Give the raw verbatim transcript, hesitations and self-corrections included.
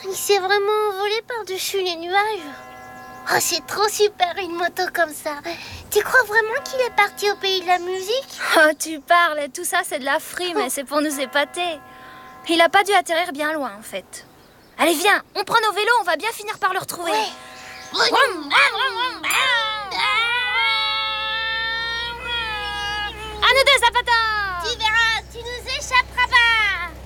Il s'est vraiment envolé par-dessus les nuages. Oh, c'est trop super une moto comme ça. Tu crois vraiment qu'il est parti au pays de la musique? Oh, tu parles, tout ça c'est de la frime et c'est pour nous épater. Il a pas dû atterrir bien loin en fait. Allez viens, on prend nos vélos, on va bien finir par le retrouver. Ouais.